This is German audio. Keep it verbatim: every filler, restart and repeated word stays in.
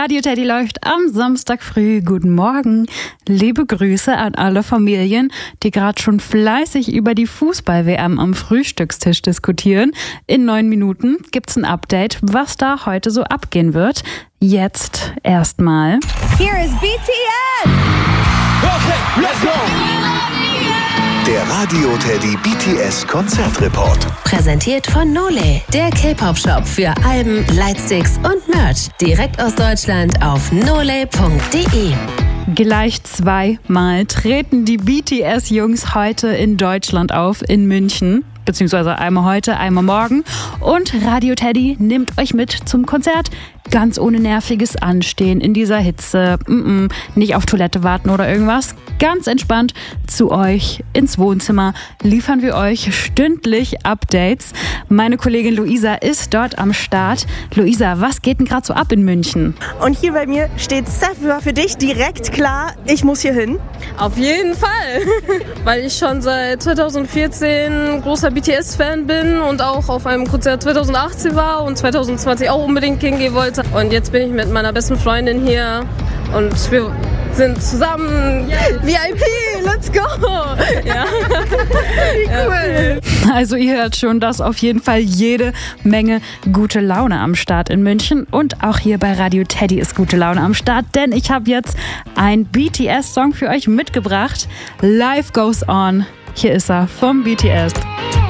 Radio Teddy läuft am Samstag früh. Guten Morgen. Liebe Grüße an alle Familien, die gerade schon fleißig über die Fußball-W M am Frühstückstisch diskutieren. In neun Minuten gibt's ein Update, was da heute so abgehen wird. Jetzt erstmal. Here is B T S! Okay, let's go! Der Radio Teddy B T S Konzertreport. Präsentiert von Nole, der K-Pop-Shop für Alben, Lightsticks und Merch. Direkt aus Deutschland auf nole punkt de. Gleich zweimal treten die B T S-Jungs heute in Deutschland auf, in München. Beziehungsweise einmal heute, einmal morgen. Und Radio Teddy nimmt euch mit zum Konzert. Ganz ohne nerviges Anstehen in dieser Hitze. Mm-mm, nicht auf Toilette warten oder irgendwas. Ganz entspannt zu euch ins Wohnzimmer liefern wir euch stündlich Updates. Meine Kollegin Luisa ist dort am Start. Luisa, was geht denn gerade so ab in München? Und hier bei mir steht Sephora für dich direkt klar. Ich muss hier hin. Auf jeden Fall, weil ich schon seit zwanzig vierzehn großer B T S-Fan bin und auch auf einem Konzert zwanzig achtzehn war und zwanzig zwanzig auch unbedingt hingehen wollte. Und jetzt bin ich mit meiner besten Freundin hier und wir sind zusammen. V I P, let's go! Ja. Wie cool! Also ihr hört schon, dass auf jeden Fall jede Menge gute Laune am Start in München. Und auch hier bei Radio Teddy ist gute Laune am Start, denn ich habe jetzt einen B T S-Song für euch mitgebracht. Life Goes On. Hier ist er vom B T S.